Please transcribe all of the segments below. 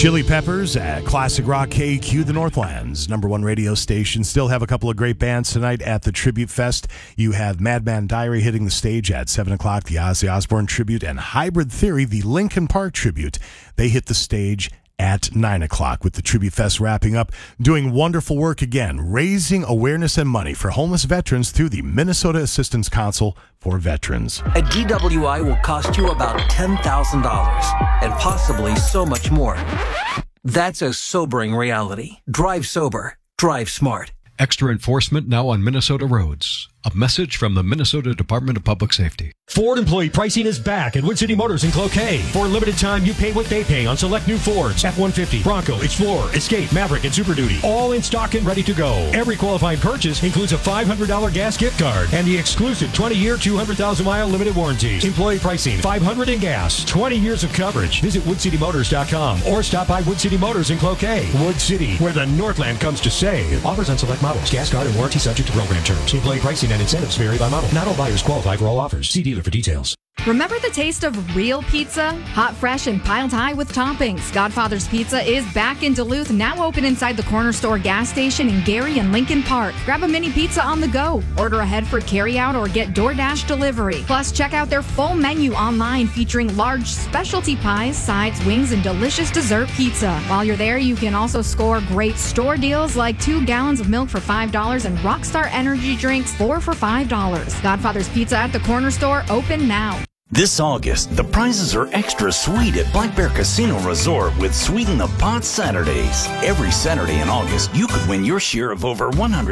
Chili Peppers at Classic Rock KQ, the Northland's #1 radio station. Still have a couple of great bands tonight at the Tribute Fest. You have Madman Diary hitting the stage at 7 o'clock, the Ozzy Osbourne Tribute, and Hybrid Theory, the Linkin Park Tribute. They hit the stage at 9 o'clock, with the Tribute Fest wrapping up, doing wonderful work again, raising awareness and money for homeless veterans through the Minnesota Assistance Council for Veterans. A DWI will cost you about $10,000 and possibly so much more. That's a sobering reality. Drive sober. Drive smart. Extra enforcement now on Minnesota roads. A message from the Minnesota Department of Public Safety. Ford employee pricing is back at Wood City Motors in Cloquet. For a limited time, you pay what they pay on select new Fords, F-150, Bronco, Explorer, Escape, Maverick, and Super Duty. All in stock and ready to go. Every qualifying purchase includes a $500 gas gift card and the exclusive 20-year, 200,000-mile limited warranty. Employee pricing, $500 in gas, 20 years of coverage. Visit woodcitymotors.com or stop by Wood City Motors in Cloquet. Wood City, where the Northland comes to save. Offers on select models. Gas card and warranty subject to program terms. Employee pricing and incentives vary by model. Not all buyers qualify for all offers. See dealer for details. Remember the taste of real pizza? Hot, fresh, and piled high with toppings. Godfather's Pizza is back in Duluth, now open inside the Corner Store gas station in Gary and Lincoln Park. Grab a mini pizza on the go. Order ahead for carryout or get DoorDash delivery. Plus, check out their full menu online featuring large specialty pies, sides, wings, and delicious dessert pizza. While you're there, you can also score great store deals like 2 gallons of milk for $5 and Rockstar Energy drinks 4 for $5. Godfather's Pizza at the Corner Store, open now. This August, the prizes are extra sweet at Black Bear Casino Resort with Sweeten the Pot Saturdays. Every Saturday in August, you could win your share of over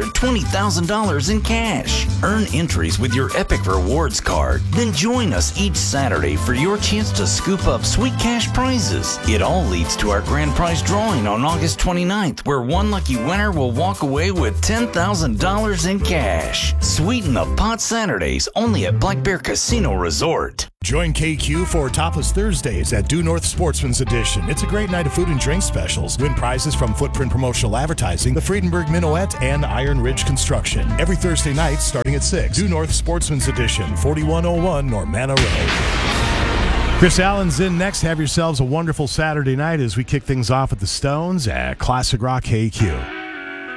$120,000 in cash. Earn entries with your Epic Rewards card. Then join us each Saturday for your chance to scoop up sweet cash prizes. It all leads to our grand prize drawing on August 29th, where one lucky winner will walk away with $10,000 in cash. Sweeten the Pot Saturdays only at Black Bear Casino Resort. Join KQ for Topless Thursdays at Due North Sportsman's Edition. It's a great night of food and drink specials. Win prizes from Footprint Promotional Advertising, the Friedenberg Minuet, and Iron Ridge Construction. Every Thursday night starting at 6. Due North Sportsman's Edition, 4101 Normanna Road. Chris Allen's in next. Have yourselves a wonderful Saturday night as we kick things off at the Stones at Classic Rock KQ.